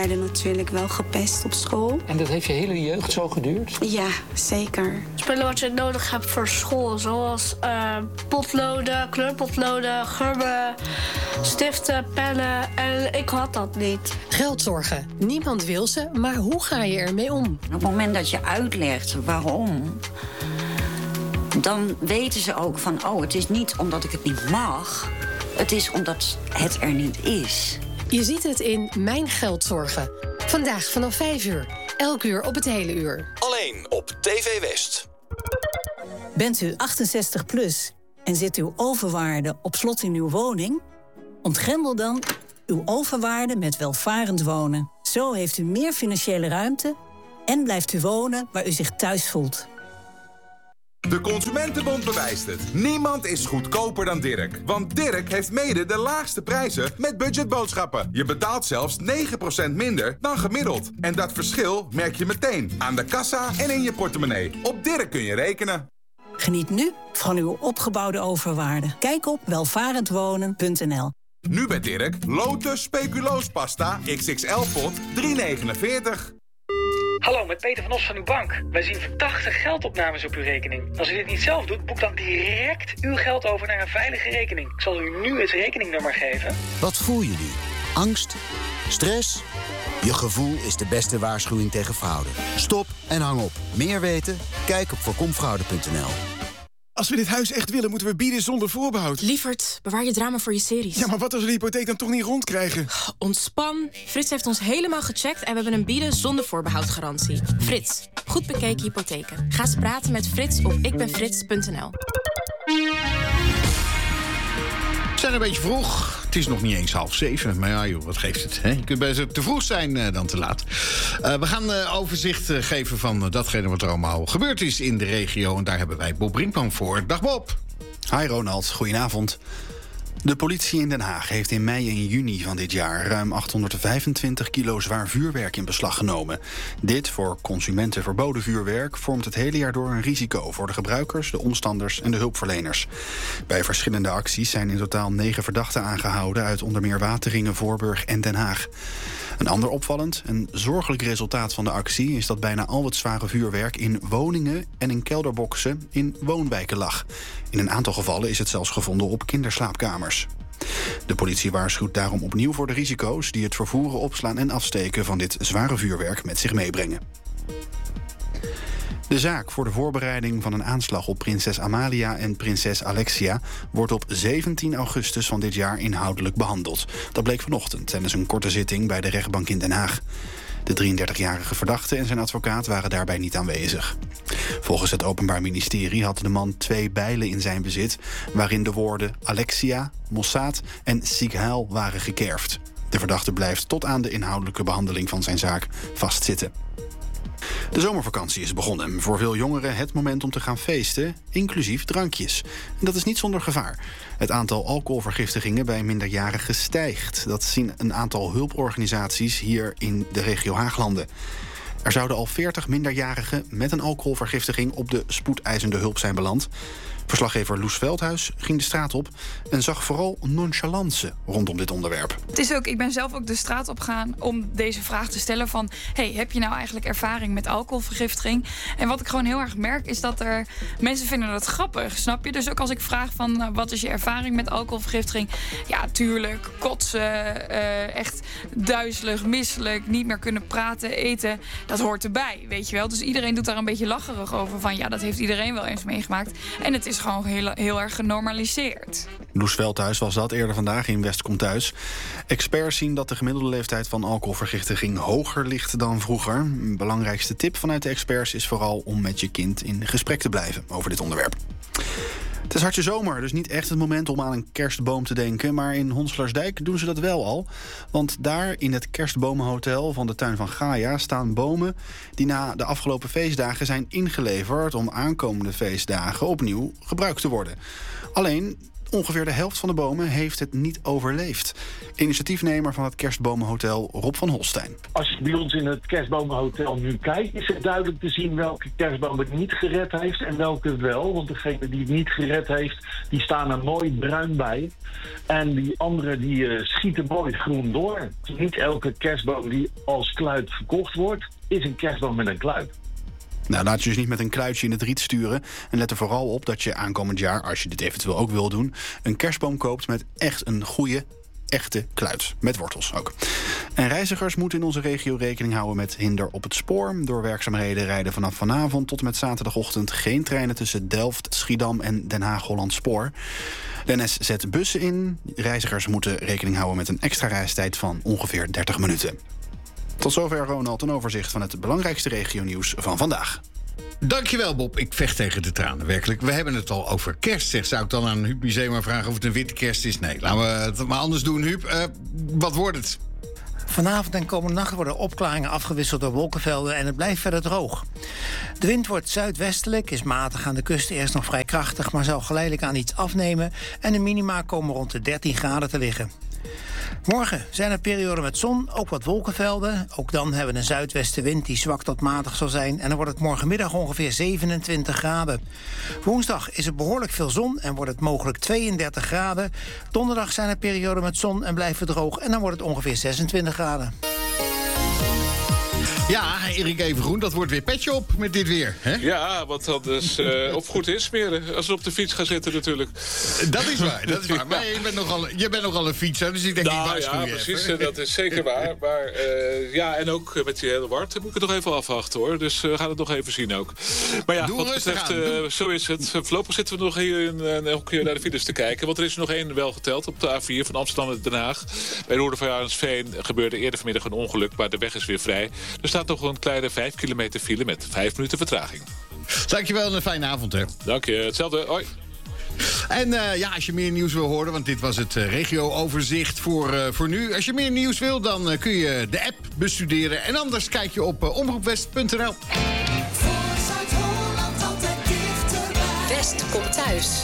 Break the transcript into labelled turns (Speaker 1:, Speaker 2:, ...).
Speaker 1: We werden natuurlijk wel gepest op school.
Speaker 2: En dat heeft je hele jeugd zo geduurd?
Speaker 1: Ja, zeker.
Speaker 3: Spullen wat je nodig hebt voor school, zoals potloden, kleurpotloden, gummen, stiften, pennen. En ik had dat niet.
Speaker 4: Geldzorgen. Niemand wil ze, maar hoe ga je ermee om?
Speaker 5: Op het moment dat je uitlegt waarom, dan weten ze ook van, het is niet omdat ik het niet mag. Het is omdat het er niet is.
Speaker 4: Je ziet het in Mijn Geldzorgen. Vandaag vanaf 5 uur. Elk uur op het hele uur.
Speaker 6: Alleen op TV West.
Speaker 7: Bent u 68 plus en zit uw overwaarde op slot in uw woning? Ontgrendel dan uw overwaarde met welvarend wonen. Zo heeft u meer financiële ruimte en blijft u wonen waar u zich thuis voelt.
Speaker 8: De Consumentenbond bewijst het. Niemand is goedkoper dan Dirk. Want Dirk heeft mede de laagste prijzen met budgetboodschappen. Je betaalt zelfs 9% minder dan gemiddeld. En dat verschil merk je meteen aan de kassa en in je portemonnee. Op Dirk kun je rekenen.
Speaker 7: Geniet nu van uw opgebouwde overwaarde. Kijk op welvarendwonen.nl.
Speaker 8: Nu bij Dirk, Lotus speculoospasta XXL pot 3,49.
Speaker 9: Hallo, met Peter van Os van uw bank. Wij zien verdachte geldopnames op uw rekening. Als u dit niet zelf doet, boek dan direct uw geld over naar een veilige rekening. Ik zal u nu het rekeningnummer geven.
Speaker 10: Wat voel je nu? Angst? Stress? Je gevoel is de beste waarschuwing tegen fraude. Stop en hang op. Meer weten? Kijk op voorkomfraude.nl.
Speaker 11: Als we dit huis echt willen, moeten we bieden zonder voorbehoud.
Speaker 12: Lievert, bewaar je drama voor je series.
Speaker 11: Ja, maar wat als we de hypotheek dan toch niet rondkrijgen?
Speaker 12: Ontspan. Frits heeft ons helemaal gecheckt en we hebben een bieden zonder voorbehoud garantie. Frits, goed bekeken hypotheken. Ga eens praten met Frits op ikbenfrits.nl.
Speaker 13: We zijn een beetje vroeg. Het is nog niet eens 6:30. Maar ja, joh, wat geeft het? Hè? Je kunt best te vroeg zijn dan te laat. We gaan overzicht geven van datgene wat er allemaal gebeurd is in de regio. En daar hebben wij Bob Brinkman voor. Dag Bob.
Speaker 14: Hi Ronald, goedenavond. De politie in Den Haag heeft in mei en juni van dit jaar ruim 825 kilo zwaar vuurwerk in beslag genomen. Dit, voor consumenten verboden vuurwerk, vormt het hele jaar door een risico voor de gebruikers, de omstanders en de hulpverleners. Bij verschillende acties zijn in totaal 9 verdachten aangehouden uit onder meer Wateringen, Voorburg en Den Haag. Een ander opvallend en zorgelijk resultaat van de actie is dat bijna al het zware vuurwerk in woningen en in kelderboxen in woonwijken lag. In een aantal gevallen is het zelfs gevonden op kinderslaapkamers. De politie waarschuwt daarom opnieuw voor de risico's die het vervoeren, opslaan en afsteken van dit zware vuurwerk met zich meebrengen. De zaak voor de voorbereiding van een aanslag op prinses Amalia en prinses Alexia wordt op 17 augustus van dit jaar inhoudelijk behandeld. Dat bleek vanochtend tijdens een korte zitting bij de rechtbank in Den Haag. De 33-jarige verdachte en zijn advocaat waren daarbij niet aanwezig. Volgens het Openbaar Ministerie had de man 2 bijlen in zijn bezit, waarin de woorden Alexia, Mossad en Sigheil waren gekerfd. De verdachte blijft tot aan de inhoudelijke behandeling van zijn zaak vastzitten. De zomervakantie is begonnen. Voor veel jongeren het moment om te gaan feesten, inclusief drankjes. En dat is niet zonder gevaar. Het aantal alcoholvergiftigingen bij minderjarigen stijgt. Dat zien een aantal hulporganisaties hier in de regio Haaglanden. Er zouden al 40 minderjarigen met een alcoholvergiftiging op de spoedeisende hulp zijn beland. Verslaggever Loes Veldhuis ging de straat op en zag vooral nonchalance rondom dit onderwerp.
Speaker 15: Het is ook, ik ben zelf ook de straat op gegaan om deze vraag te stellen van, heb je nou eigenlijk ervaring met alcoholvergiftiging? En wat ik gewoon heel erg merk is dat er mensen vinden dat grappig, snap je? Dus ook als ik vraag van, wat is je ervaring met alcoholvergiftiging? Ja, tuurlijk, kotsen, echt duizelig, misselijk, niet meer kunnen praten, eten. Dat hoort erbij, weet je wel. Dus iedereen doet daar een beetje lacherig over van, ja, dat heeft iedereen wel eens meegemaakt. En het is gewoon heel erg genormaliseerd.
Speaker 14: Loes Veldhuis was dat eerder vandaag in West Komt Thuis. Experts zien dat de gemiddelde leeftijd van alcoholvergiftiging hoger ligt dan vroeger. Een belangrijkste tip vanuit de experts is vooral om met je kind in gesprek te blijven over dit onderwerp. Het is hartje zomer, dus niet echt het moment om aan een kerstboom te denken. Maar in Honslaersdijk doen ze dat wel al. Want daar in het kerstbomenhotel van de tuin van Gaia staan bomen die na de afgelopen feestdagen zijn ingeleverd om aankomende feestdagen opnieuw gebruikt te worden. Alleen, ongeveer de helft van de bomen heeft het niet overleefd. Initiatiefnemer van het Kerstbomenhotel, Rob van Holstein.
Speaker 16: Als je bij ons in het Kerstbomenhotel nu kijkt, is het duidelijk te zien welke kerstboom het niet gered heeft en welke wel. Want degene die het niet gered heeft, die staan er mooi bruin bij. En die andere die schieten mooi groen door. Niet elke kerstboom die als kluit verkocht wordt, is een kerstboom met een kluit.
Speaker 14: Nou, laat je dus niet met een kluitje in het riet sturen. En let er vooral op dat je aankomend jaar, als je dit eventueel ook wil doen, een kerstboom koopt met echt een goede, echte kluit. Met wortels ook. En reizigers moeten in onze regio rekening houden met hinder op het spoor. Door werkzaamheden rijden vanaf vanavond tot en met zaterdagochtend geen treinen tussen Delft, Schiedam en Den Haag-Holland Spoor. De NS zet bussen in. Reizigers moeten rekening houden met een extra reistijd van ongeveer 30 minuten. Tot zover, Ronald, een overzicht van het belangrijkste regionieuws van vandaag.
Speaker 13: Dankjewel, Bob. Ik vecht tegen de tranen, werkelijk. We hebben het al over kerst, zeg. Zou ik dan aan Huub Museum vragen of het een witte kerst is? Nee, laten we het maar anders doen, Huub. Wat wordt het?
Speaker 17: Vanavond en komende nacht worden opklaringen afgewisseld door wolkenvelden en het blijft verder droog. De wind wordt zuidwestelijk, is matig aan de kust eerst nog vrij krachtig, maar zal geleidelijk aan iets afnemen en de minima komen rond de 13 graden te liggen. Morgen zijn er perioden met zon, ook wat wolkenvelden. Ook dan hebben we een zuidwestenwind die zwak tot matig zal zijn. En dan wordt het morgenmiddag ongeveer 27 graden. Woensdag is er behoorlijk veel zon en wordt het mogelijk 32 graden. Donderdag zijn er perioden met zon en blijft het droog. En dan wordt het ongeveer 26 graden.
Speaker 13: Ja, Erik Evengroen, dat wordt weer petje op met dit weer. Hè?
Speaker 18: Ja, wat dan dus op goed insmeren. Als we op de fiets gaan zitten natuurlijk.
Speaker 13: Dat is waar, dat is waar. Maar je bent nogal een fietser, dus ik denk, ik waarschuw je
Speaker 18: precies,
Speaker 13: even.
Speaker 18: dat is zeker waar. Maar ja, en ook met die hele wart moet ik het nog even afwachten, hoor. Dus we gaan het nog even zien ook. Maar ja, wat betreft, zo is het. Voorlopig zitten we nog hier elke keer naar de files te kijken. Want er is er nog één wel geteld op de A4 van Amsterdam naar Den Haag. Bij Roerden van Arendsveen gebeurde eerder vanmiddag een ongeluk, maar de weg is weer vrij. Er staat nog een kleine 5 kilometer file met 5 minuten vertraging.
Speaker 13: Dankjewel en een fijne avond, hè.
Speaker 18: Dank je, hetzelfde. Hoi.
Speaker 13: En ja, als je meer nieuws wil horen, want dit was het regio-overzicht voor nu. Als je meer nieuws wil, dan kun je de app bestuderen. En anders kijk je op omroepwest.nl.
Speaker 4: West komt thuis.